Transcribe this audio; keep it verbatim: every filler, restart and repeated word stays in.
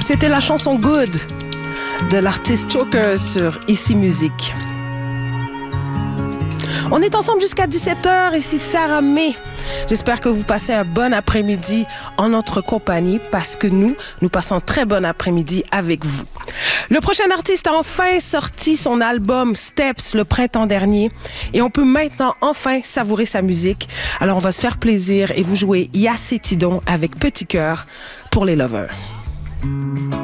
C'était la chanson Good de l'artiste Choker sur Ici Musique. On est ensemble jusqu'à dix-sept heures, ici Sarah May. J'espère que vous passez un bon après-midi en notre compagnie parce que nous, nous passons un très bon après-midi avec vous. Le prochain artiste a enfin sorti son album Steps le printemps dernier et on peut maintenant enfin savourer sa musique. Alors on va se faire plaisir et vous jouer Yacé Tidon avec Petit Cœur pour les lovers.